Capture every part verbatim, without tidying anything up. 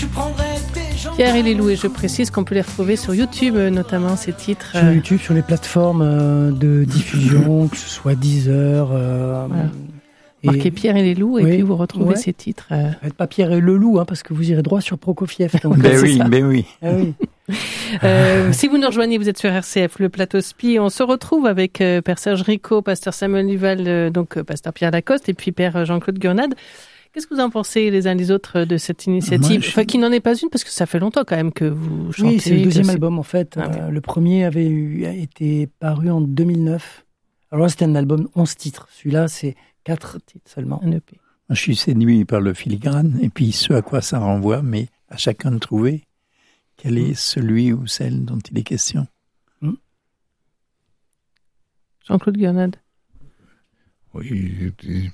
Pierre et les loups, et je précise qu'on peut les retrouver sur YouTube, notamment ces titres. Sur YouTube, sur les plateformes euh, de diffusion, que ce soit Deezer. Euh, voilà. Marquez Pierre et les loups, et oui, puis vous retrouvez ouais. ces titres. Euh... Faites pas Pierre et le loup, hein, parce que vous irez droit sur Prokofiev. Donc, ben oui, ben oui. Ah oui. Euh, si vous nous rejoignez, vous êtes sur R C F, le plateau Spi. On se retrouve avec euh, Père Serge Ricot, Pasteur Samuel Duval, euh, donc euh, Pasteur Pierre Lacoste, et puis Père Jean-Claude Gurnade. Qu'est-ce que vous en pensez les uns les autres de cette initiative? Moi, je... Enfin, qui n'en est pas une, parce que ça fait longtemps quand même que vous chantez. Oui, c'est le deuxième c'est... album en fait. Ah, euh, oui. Le premier avait eu, a été paru en deux mille neuf. Alors là, c'était un album onze titres. Celui-là, c'est quatre titres seulement. Un E P. Je suis séduit par le filigrane et puis ce à quoi ça renvoie, mais à chacun de trouver quel est celui ou celle dont il est question. Mmh. Jean-Claude Gurnade. Oui.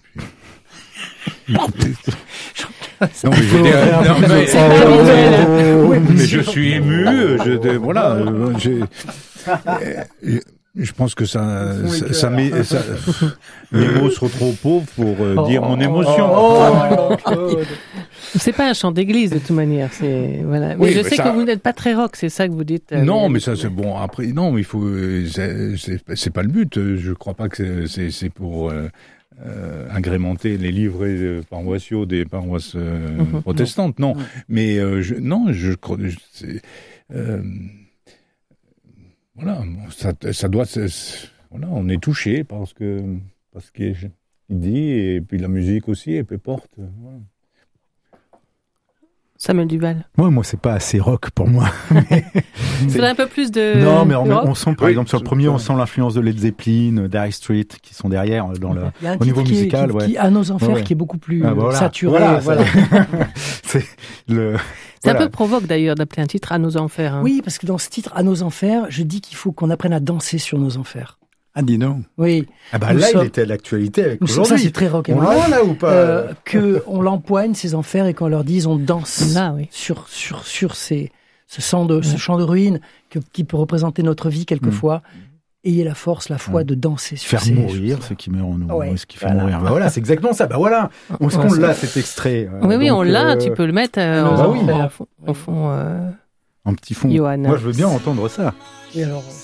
Non, mais je veux dire, non, mais, oh, oh, mais je suis ému. Je, de, voilà, j'ai, euh, je pense que ça, ça, ça, met, ça, mes mots seront trop pauvres pour euh, oh, dire mon émotion. Oh, oh, c'est pas un chant d'église de toute manière. C'est voilà. Mais oui, je mais sais ça... que vous n'êtes pas très rock, c'est ça que vous dites. Euh, non, mais ça c'est bon. Après, non, mais il faut. C'est, c'est, c'est pas le but. Je crois pas que c'est, c'est, c'est pour. Euh, Euh, agrémenter les livrets euh, paroissiaux des paroisses euh, mmh, protestantes, non. Mmh. Mais euh, je, non, je crois. C'est, euh, voilà, ça, ça doit. Voilà, on est touché parce que parce qu'il dit et puis la musique aussi, et puis porte. Voilà. Samuel Duval. Moi, moi, c'est pas assez rock pour moi. Il faudrait un peu plus de. Non, mais on, rock. on sent, par oui, exemple, sur le premier, on sent l'influence de Led Zeppelin, Dire Street, qui sont derrière dans le, il y a un au niveau qui musical. Est, qui, ouais. qui, à nos enfers, ouais. qui est beaucoup plus ah, voilà. saturé. Voilà, voilà. c'est le. C'est Voilà. un peu provoque d'ailleurs d'appeler un titre À nos enfers. Hein. Oui, parce que dans ce titre À nos enfers, je dis qu'il faut qu'on apprenne à danser sur nos enfers. Ah, dis donc. Oui. Ah bah là, sommes... il était à l'actualité avec aujourd'hui. Ça, c'est très rock and roll. On l'a là ou pas euh, Que on l'empoigne ces enfers et qu'on leur dise on danse là, oui. sur sur sur ces ce champ de ouais. ce champ de ruines que, qui peut représenter notre vie quelquefois. Mmh. Ayez la force, la foi mmh. de danser sur faire ces mourir ceux qui meurent en nous, ouais. ce qui fait voilà. mourir. Bah voilà, c'est exactement ça. Bah voilà. On se compte là cet extrait. Euh, oui, oui, donc, on l'a. Euh... Tu peux le mettre euh, bah en, oui. en, en fond. Euh... En petit fond. Johan. Moi, je veux bien entendre ça. Et alors.